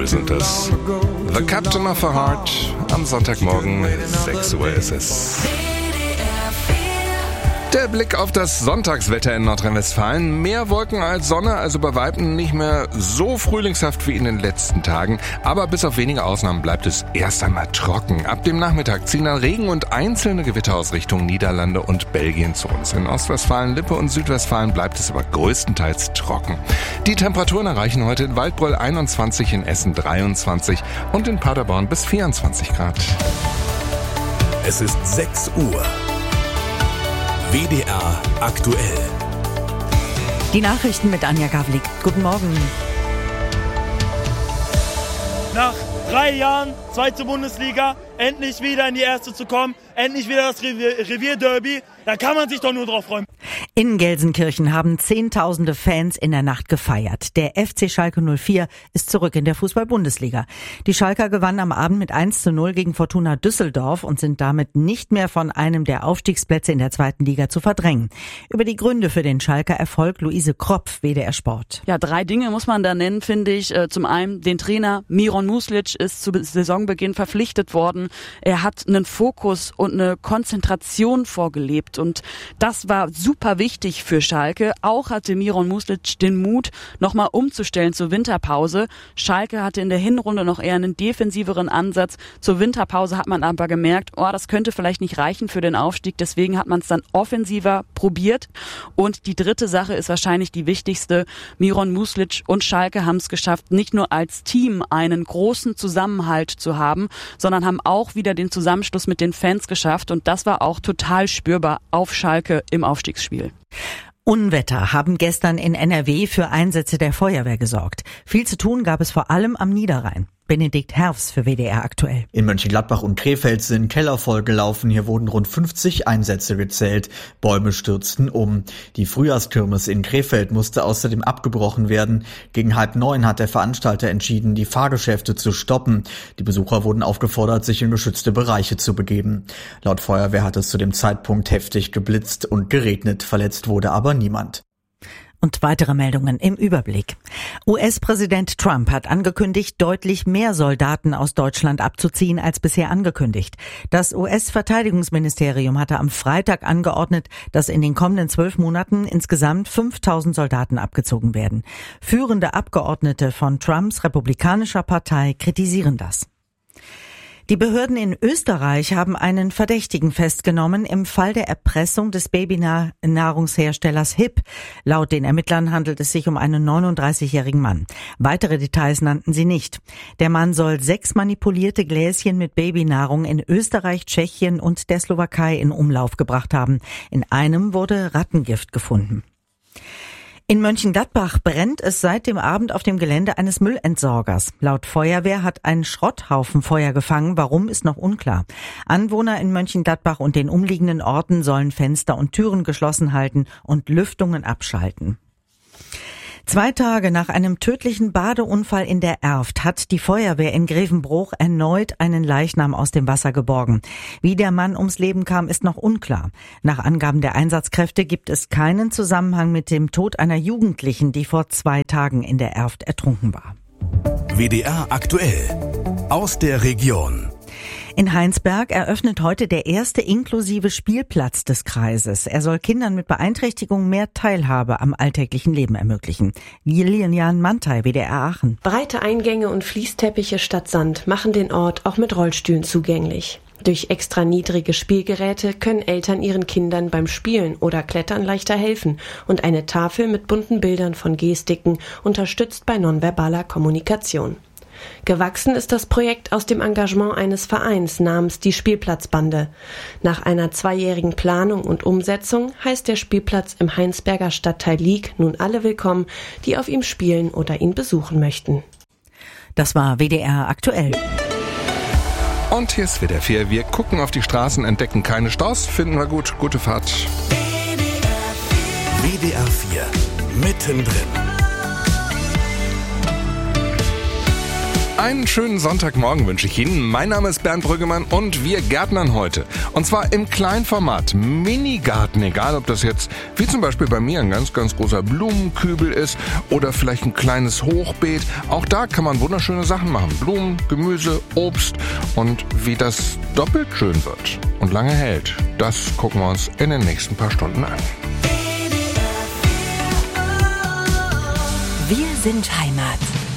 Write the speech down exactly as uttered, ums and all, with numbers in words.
Double sind das. The Captain of a Heart. Am Sonntagmorgen, sechs Uhr ist es. Der Blick auf das Sonntagswetter in Nordrhein-Westfalen. Mehr Wolken als Sonne, also bei Weitem nicht mehr so frühlingshaft wie in den letzten Tagen. Aber bis auf wenige Ausnahmen bleibt es erst einmal trocken. Ab dem Nachmittag ziehen dann Regen und einzelne Gewitter aus Richtung Niederlande und Belgien zu uns. In Ostwestfalen, Lippe und Südwestfalen bleibt es aber größtenteils trocken. Die Temperaturen erreichen heute in Waldbröl einundzwanzig, in Essen dreiundzwanzig und in Paderborn bis vierundzwanzig Grad. Es ist sechs Uhr. W D R aktuell. Die Nachrichten mit Anja Gavlik. Guten Morgen. Nach drei Jahren, zweite Bundesliga, endlich wieder in die erste zu kommen, endlich wieder das Revier, Revierderby, da kann man sich doch nur drauf freuen. In Gelsenkirchen haben Zehntausende Fans in der Nacht gefeiert. Der F C Schalke null vier ist zurück in der Fußball-Bundesliga. Die Schalker gewannen am Abend mit eins zu null gegen Fortuna Düsseldorf und sind damit nicht mehr von einem der Aufstiegsplätze in der zweiten Liga zu verdrängen. Über die Gründe für den Schalker Erfolg Luise Kropf, W D R Sport. Ja, drei Dinge muss man da nennen, finde ich. Zum einen den Trainer Miron Muslic ist zu Saisonbeginn verpflichtet worden. Er hat einen Fokus und eine Konzentration vorgelebt und das war super wichtig für Schalke. Auch hatte Miron Muslic den Mut, nochmal umzustellen zur Winterpause. Schalke hatte in der Hinrunde noch eher einen defensiveren Ansatz. Zur Winterpause hat man aber gemerkt, oh, das könnte vielleicht nicht reichen für den Aufstieg. Deswegen hat man es dann offensiver probiert. Und die dritte Sache ist wahrscheinlich die wichtigste. Miron Muslic und Schalke haben es geschafft, nicht nur als Team einen großen Zusammenhalt zu haben, sondern haben auch wieder den Zusammenschluss mit den Fans geschafft. Und das war auch total spürbar auf Schalke im Aufstiegsspiel. Unwetter haben gestern in N R W für Einsätze der Feuerwehr gesorgt. Viel zu tun gab es vor allem am Niederrhein. Benedikt Herfs für W D R aktuell. In Mönchengladbach und Krefeld sind Keller vollgelaufen. Hier wurden rund fünfzig Einsätze gezählt. Bäume stürzten um. Die Frühjahrskirmes in Krefeld musste außerdem abgebrochen werden. Gegen halb neun hat der Veranstalter entschieden, die Fahrgeschäfte zu stoppen. Die Besucher wurden aufgefordert, sich in geschützte Bereiche zu begeben. Laut Feuerwehr hat es zu dem Zeitpunkt heftig geblitzt und geregnet. Verletzt wurde aber niemand. Und weitere Meldungen im Überblick. U S-Präsident Trump hat angekündigt, deutlich mehr Soldaten aus Deutschland abzuziehen als bisher angekündigt. Das U S-Verteidigungsministerium hatte am Freitag angeordnet, dass in den kommenden zwölf Monaten insgesamt fünftausend Soldaten abgezogen werden. Führende Abgeordnete von Trumps republikanischer Partei kritisieren das. Die Behörden in Österreich haben einen Verdächtigen festgenommen im Fall der Erpressung des Babynahrungsherstellers H I P. Laut den Ermittlern handelt es sich um einen neununddreißigjährigen Mann. Weitere Details nannten sie nicht. Der Mann soll sechs manipulierte Gläschen mit Babynahrung in Österreich, Tschechien und der Slowakei in Umlauf gebracht haben. In einem wurde Rattengift gefunden. In Mönchengladbach brennt es seit dem Abend auf dem Gelände eines Müllentsorgers. Laut Feuerwehr hat ein Schrotthaufen Feuer gefangen. Warum, ist noch unklar. Anwohner in Mönchengladbach und den umliegenden Orten sollen Fenster und Türen geschlossen halten und Lüftungen abschalten. Zwei Tage nach einem tödlichen Badeunfall in der Erft hat die Feuerwehr in Grevenbruch erneut einen Leichnam aus dem Wasser geborgen. Wie der Mann ums Leben kam, ist noch unklar. Nach Angaben der Einsatzkräfte gibt es keinen Zusammenhang mit dem Tod einer Jugendlichen, die vor zwei Tagen in der Erft ertrunken war. W D R aktuell aus der Region. In Heinsberg eröffnet heute der erste inklusive Spielplatz des Kreises. Er soll Kindern mit Beeinträchtigung mehr Teilhabe am alltäglichen Leben ermöglichen. Lilian Mantei, W D R Aachen. Breite Eingänge und Fließteppiche statt Sand machen den Ort auch mit Rollstühlen zugänglich. Durch extra niedrige Spielgeräte können Eltern ihren Kindern beim Spielen oder Klettern leichter helfen und eine Tafel mit bunten Bildern von Gestiken unterstützt bei nonverbaler Kommunikation. Gewachsen ist das Projekt aus dem Engagement eines Vereins namens die Spielplatzbande. Nach einer zweijährigen Planung und Umsetzung heißt der Spielplatz im Heinsberger Stadtteil Lieg nun alle willkommen, die auf ihm spielen oder ihn besuchen möchten. Das war W D R aktuell. Und hier ist W D R vier. Wir gucken auf die Straßen, entdecken keine Staus, finden wir gut. Gute Fahrt. W D R vier. Mittendrin. Einen schönen Sonntagmorgen wünsche ich Ihnen. Mein Name ist Bernd Brüggemann und wir gärtnern heute. Und zwar im Kleinformat, Minigarten. Egal, ob das jetzt, wie zum Beispiel bei mir, ein ganz, ganz großer Blumenkübel ist oder vielleicht ein kleines Hochbeet. Auch da kann man wunderschöne Sachen machen. Blumen, Gemüse, Obst und wie das doppelt schön wird und lange hält. Das gucken wir uns in den nächsten paar Stunden an. Wir sind Heimat.